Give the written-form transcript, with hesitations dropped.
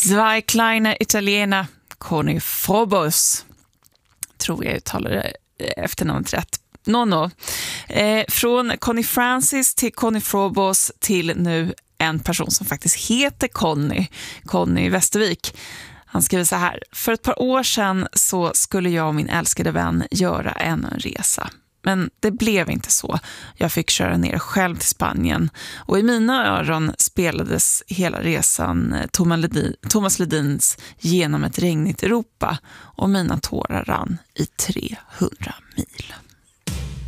Zwei kleine Italiener, Conny Frobos. Tror jag uttalar efternamnet rätt. Från Conny Francis till Conny Frobos till nu en person som faktiskt heter Conny Westervik. Han skriver så här: för ett par år sedan så skulle jag och min älskade vän göra ännu en resa. Men det blev inte så. Jag fick köra ner själv till Spanien. Och i mina öron spelades hela resan Thomas Ledins Genom ett regnigt Europa. Och mina tårar rann i 300 mil.